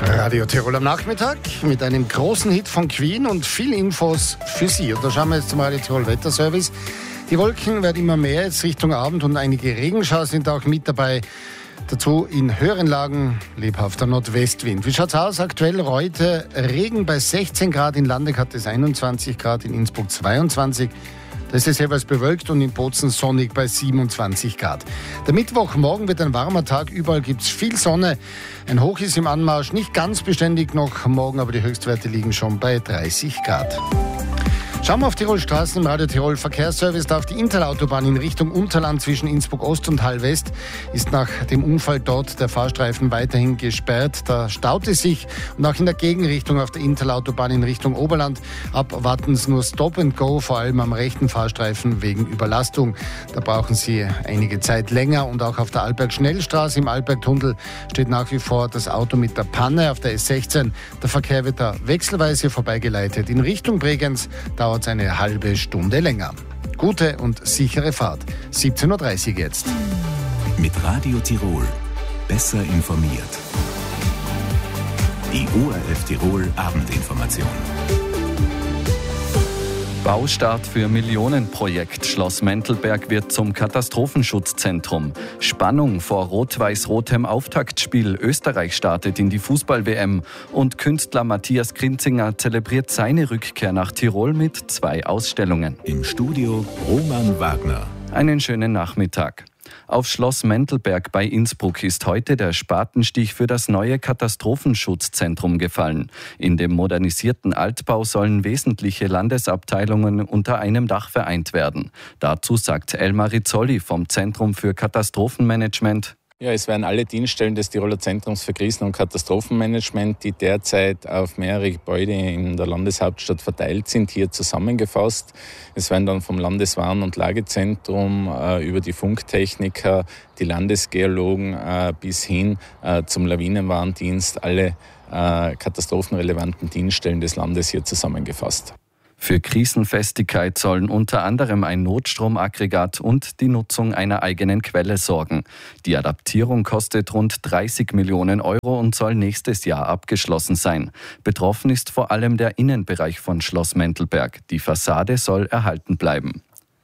Radio Tirol am Nachmittag mit einem großen Hit von Queen und viel Infos für Sie. Und da schauen wir jetzt zum Radio Tirol Wetterservice. Die Wolken werden immer mehr jetzt Richtung Abend und einige Regenschauer sind auch mit dabei. Dazu in höheren Lagen lebhafter Nordwestwind. Wie schaut's aus? Aktuell heute Regen bei 16 Grad, in Landeck hat es 21 Grad, in Innsbruck 22. Da ist es jeweils bewölkt und in Bozen sonnig bei 27 Grad. Der Mittwochmorgen wird ein warmer Tag, überall gibt's viel Sonne. Ein Hoch ist im Anmarsch, nicht ganz beständig noch morgen, aber die Höchstwerte liegen schon bei 30 Grad. Schauen wir auf Tirol Straßen im Radio Tirol Verkehrsservice. Da auf die Interautobahn in Richtung Unterland zwischen Innsbruck Ost und Hall West ist nach dem Unfall dort der Fahrstreifen weiterhin gesperrt. Da staut es sich und auch in der Gegenrichtung auf der Interautobahn in Richtung Oberland ab Wattens nur Stop and Go, vor allem am rechten Fahrstreifen wegen Überlastung. Da brauchen Sie einige Zeit länger und auch auf der Alberg-Schnellstraße im Albergtunnel steht nach wie vor das Auto mit der Panne auf der S16. Der Verkehr wird da wechselweise vorbeigeleitet. In Richtung Bregenz dauert es eine halbe Stunde länger. Gute und sichere Fahrt. 17.30 Uhr jetzt. Mit Radio Tirol. Besser informiert. Die ORF Tirol Abendinformation. Baustart für Millionenprojekt. Schloss Mentelberg wird zum Katastrophenschutzzentrum. Spannung vor rot-weiß-rotem Auftaktspiel. Österreich startet in die Fußball-WM. Und Künstler Matthias Grinzinger zelebriert seine Rückkehr nach Tirol mit 2 Ausstellungen. Im Studio Roman Wagner. Einen schönen Nachmittag. Auf Schloss Mentelberg bei Innsbruck ist heute der Spatenstich für das neue Katastrophenschutzzentrum gefallen. In dem modernisierten Altbau sollen wesentliche Landesabteilungen unter einem Dach vereint werden. Dazu sagt Elmar Rizzoli vom Zentrum für Katastrophenmanagement: Ja, es werden alle Dienststellen des Tiroler Zentrums für Krisen- und Katastrophenmanagement, die derzeit auf mehrere Gebäude in der Landeshauptstadt verteilt sind, hier zusammengefasst. Es werden dann vom Landeswarn- und Lagezentrum über die Funktechniker, die Landesgeologen bis hin zum Lawinenwarndienst alle katastrophenrelevanten Dienststellen des Landes hier zusammengefasst. Für Krisenfestigkeit sollen unter anderem ein Notstromaggregat und die Nutzung einer eigenen Quelle sorgen. Die Adaptierung kostet rund 30 Millionen Euro und soll nächstes Jahr abgeschlossen sein. Betroffen ist vor allem der Innenbereich von Schloss Mentelberg. Die Fassade soll erhalten bleiben.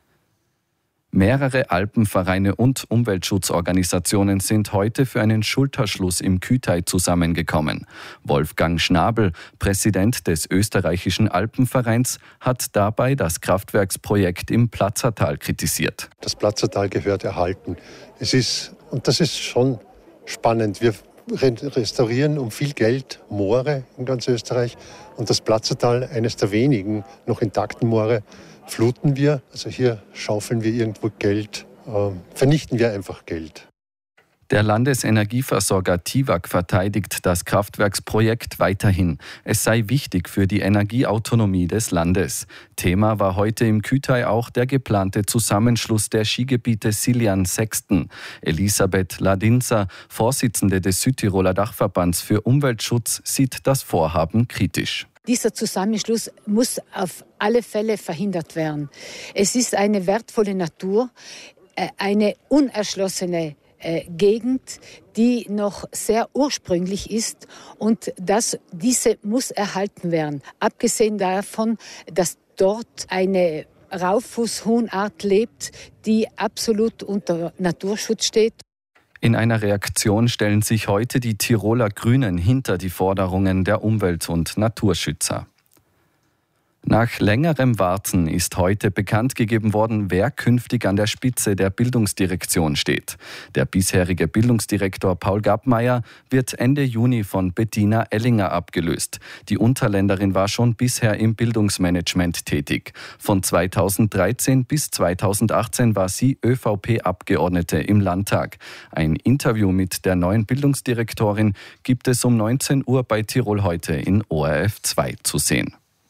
Mehrere Alpenvereine und Umweltschutzorganisationen sind heute für einen Schulterschluss im Kühtai zusammengekommen. Wolfgang Schnabel, Präsident des österreichischen Alpenvereins, hat dabei das Kraftwerksprojekt im Platzertal kritisiert. Das Platzertal gehört erhalten. Und das ist schon spannend. Wir restaurieren um viel Geld Moore in ganz Österreich und das Platzertal, eines der wenigen noch intakten Moore, fluten wir. Also hier schaufeln wir irgendwo Geld, vernichten wir einfach Geld. Der Landesenergieversorger TIWAG verteidigt das Kraftwerksprojekt weiterhin. Es sei wichtig für die Energieautonomie des Landes. Thema war heute im Kühtai auch der geplante Zusammenschluss der Skigebiete Siljan-Sexten. Elisabeth Ladinser, Vorsitzende des Südtiroler Dachverbands für Umweltschutz, sieht das Vorhaben kritisch. Dieser Zusammenschluss muss auf alle Fälle verhindert werden. Es ist eine wertvolle Natur, eine unerschlossene Gegend, die noch sehr ursprünglich ist und diese muss erhalten werden. Abgesehen davon, dass dort eine Raufußhuhnart lebt, die absolut unter Naturschutz steht. In einer Reaktion stellen sich heute die Tiroler Grünen hinter die Forderungen der Umwelt- und Naturschützer. Nach längerem Warten ist heute bekannt gegeben worden, wer künftig an der Spitze der Bildungsdirektion steht. Der bisherige Bildungsdirektor Paul Gabmeier wird Ende Juni von Bettina Ellinger abgelöst. Die Unterländerin war schon bisher im Bildungsmanagement tätig. Von 2013 bis 2018 war sie ÖVP-Abgeordnete im Landtag. Ein Interview mit der neuen Bildungsdirektorin gibt es um 19 Uhr bei Tirol heute in ORF 2 zu sehen.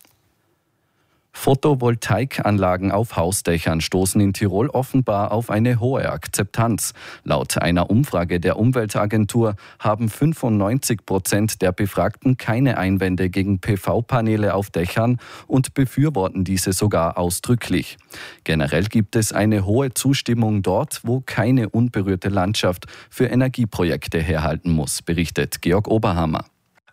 Photovoltaikanlagen auf Hausdächern stoßen in Tirol offenbar auf eine hohe Akzeptanz. Laut einer Umfrage der Umweltagentur haben 95% der Befragten keine Einwände gegen PV-Paneele auf Dächern und befürworten diese sogar ausdrücklich. Generell gibt es eine hohe Zustimmung dort, wo keine unberührte Landschaft für Energieprojekte herhalten muss, berichtet Georg Oberhammer.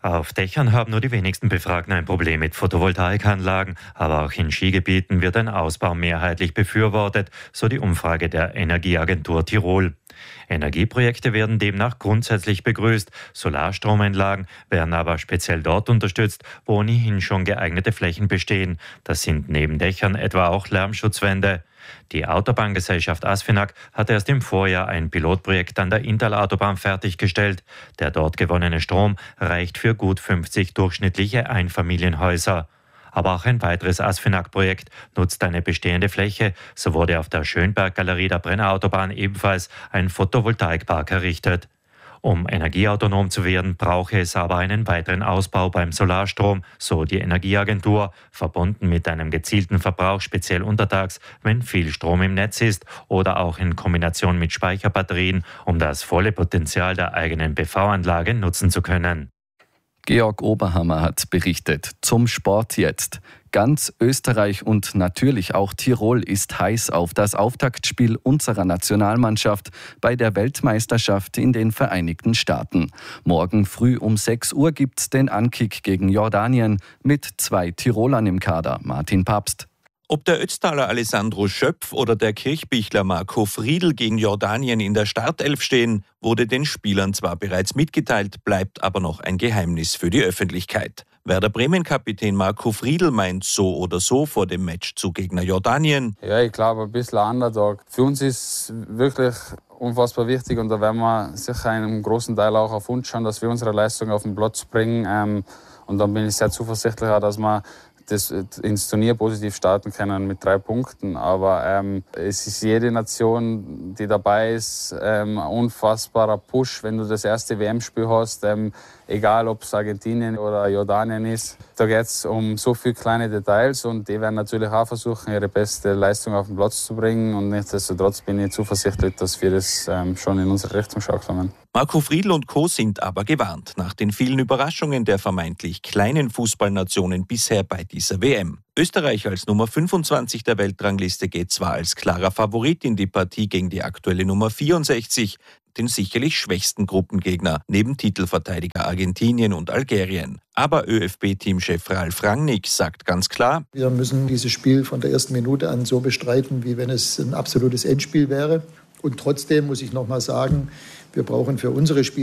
Auf Dächern haben nur die wenigsten Befragten ein Problem mit Photovoltaikanlagen, aber auch in Skigebieten wird ein Ausbau mehrheitlich befürwortet, so die Umfrage der Energieagentur Tirol. Energieprojekte werden demnach grundsätzlich begrüßt. Solarstromeinlagen werden aber speziell dort unterstützt, wo ohnehin schon geeignete Flächen bestehen. Das sind neben Dächern etwa auch Lärmschutzwände. Die Autobahngesellschaft ASFINAG hat erst im Vorjahr ein Pilotprojekt an der Inntal-Autobahn fertiggestellt. Der dort gewonnene Strom reicht für gut 50 durchschnittliche Einfamilienhäuser. Aber auch ein weiteres ASFINAG-Projekt nutzt eine bestehende Fläche. So wurde auf der Schönberg-Galerie der Brennerautobahn ebenfalls ein Photovoltaikpark errichtet. Um energieautonom zu werden, brauche es aber einen weiteren Ausbau beim Solarstrom, so die Energieagentur, verbunden mit einem gezielten Verbrauch, speziell untertags, wenn viel Strom im Netz ist, oder auch in Kombination mit Speicherbatterien, um das volle Potenzial der eigenen PV-Anlage nutzen zu können. Georg Oberhammer hat berichtet. Zum Sport jetzt. Ganz Österreich und natürlich auch Tirol ist heiß auf das Auftaktspiel unserer Nationalmannschaft bei der Weltmeisterschaft in den Vereinigten Staaten. Morgen früh um 6 Uhr gibt's den Ankick gegen Jordanien mit 2 Tirolern im Kader. Martin Papst. Ob der Ötztaler Alessandro Schöpf oder der Kirchbichler Marco Friedl gegen Jordanien in der Startelf stehen, wurde den Spielern zwar bereits mitgeteilt, bleibt aber noch ein Geheimnis für die Öffentlichkeit. Werder Bremen-Kapitän Marco Friedl meint so oder so vor dem Match zu Gegner Jordanien. Ja, ich glaube, ein bisschen Underdog. Für uns ist wirklich unfassbar wichtig und da werden wir sicher einen großen Teil auch auf uns schauen, dass wir unsere Leistung auf den Platz bringen. Und dann bin ich sehr zuversichtlich, dass wir das ins Turnier positiv starten können mit 3 Punkten. Aber es ist jede Nation, die dabei ist, ein unfassbarer Push, wenn du das erste WM-Spiel hast. Egal, ob es Argentinien oder Jordanien ist. Da geht es um so viele kleine Details und die werden natürlich auch versuchen, ihre beste Leistung auf den Platz zu bringen. Und nichtsdestotrotz bin ich zuversichtlich, dass wir das schon in unsere Richtung schaffen. Marco Friedl und Co. sind aber gewarnt nach den vielen Überraschungen der vermeintlich kleinen Fußballnationen bisher bei dieser WM. Österreich als Nummer 25 der Weltrangliste geht zwar als klarer Favorit in die Partie gegen die aktuelle Nummer 64, den sicherlich schwächsten Gruppengegner neben Titelverteidiger Argentinien und Algerien. Aber ÖFB-Teamchef Ralf Rangnick sagt ganz klar: Wir müssen dieses Spiel von der ersten Minute an so bestreiten, wie wenn es ein absolutes Endspiel wäre. Und trotzdem muss ich noch mal sagen, wir brauchen für unsere Spiele